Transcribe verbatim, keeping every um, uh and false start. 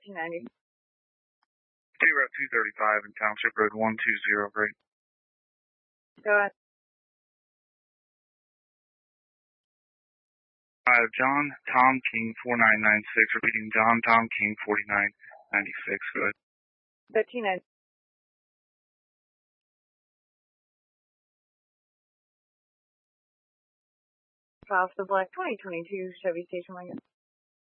thirteen ninety. State Route two thirty-five and Township Road one two zero, great. Go ahead. I have John Tom King four nine nine six, repeating John Tom King forty-nine ninety-six, go ahead. thirteen ninety. File for the black twenty twenty-two Chevy Station Wagon.